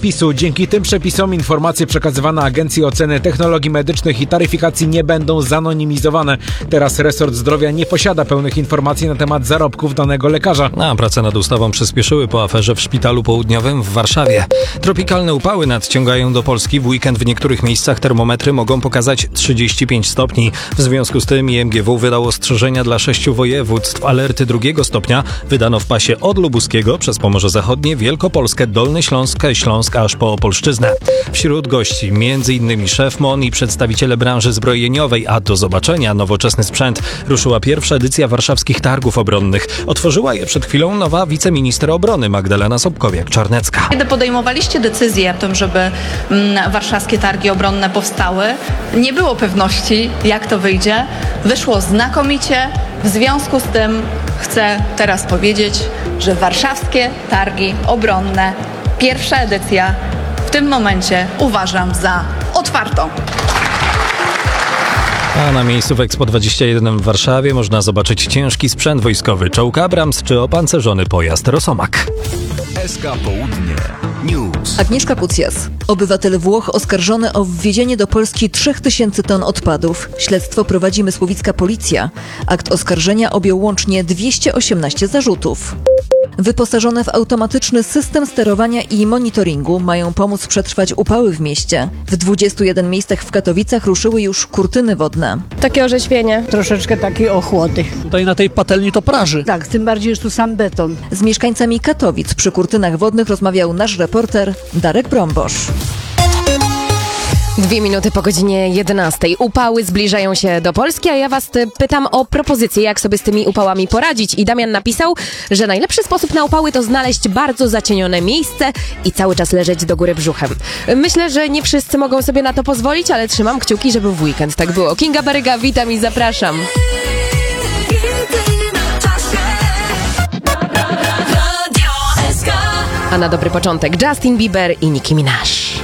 PiS-u. Dzięki tym przepisom informacje przekazywane Agencji Oceny Technologii Medycznych i Taryfikacji nie będą zanonimizowane. Teraz resort zdrowia nie posiada pełnych informacji na temat zarobków danego lekarza. A prace nad ustawą przyspieszyły po aferze w Szpitalu Południowym w Warszawie. Tropikalne upały nadciągają do Polski. W weekend w niektórych miejscach termometry mogą pokazać 35 stopni. W związku z tym IMGW wydał ostrzeżenia dla 6 województw. Alerty drugiego stopnia wydano w pasie od Lubuskiego przez Pomorze Zachodnie, Wielkopolskę, Dolny Śląsk aż po Opolszczyznę. Wśród gości m.in. szef MON i przedstawiciele branży zbrojeniowej, a do zobaczenia nowoczesny sprzęt. Ruszyła pierwsza edycja warszawskich targów obronnych. Otworzyła je przed chwilą nowa wiceminister obrony Magdalena Sobkowiak-Czarnecka. Kiedy podejmowaliście decyzję o tym, żeby warszawskie targi obronne powstały, nie było pewności, jak to wyjdzie. Wyszło znakomicie. W związku z tym chcę teraz powiedzieć, że warszawskie targi obronne, pierwsza edycja, w tym momencie uważam za otwartą. A na miejscu w Expo 21 w Warszawie można zobaczyć ciężki sprzęt wojskowy, czołg Abrams czy opancerzony pojazd Rosomak. SK Południe News. Agnieszka Pucjas. Obywatel Włoch oskarżony o wwiezienie do Polski 3000 ton odpadów. Śledztwo prowadzi mysłowicka policja. Akt oskarżenia objął łącznie 218 zarzutów. Wyposażone w automatyczny system sterowania i monitoringu mają pomóc przetrwać upały w mieście. W 21 miejscach w Katowicach ruszyły już kurtyny wodne. Takie orzeźwienie. Troszeczkę takiej ochłody. Tutaj na tej patelni to praży. Tak, tym bardziej jest tu sam beton. Z mieszkańcami Katowic przy kurtynach wodnych rozmawiał nasz reporter Darek Brombosz. 2 minuty po godzinie 11. Upały zbliżają się do Polski, a ja was pytam o propozycję, jak sobie z tymi upałami poradzić. I Damian napisał, że najlepszy sposób na upały to znaleźć bardzo zacienione miejsce i cały czas leżeć do góry brzuchem. Myślę, że nie wszyscy mogą sobie na to pozwolić, ale trzymam kciuki, żeby w weekend tak było. Kinga Baryga, witam i zapraszam. A na dobry początek Justin Bieber i Nicki Minaj.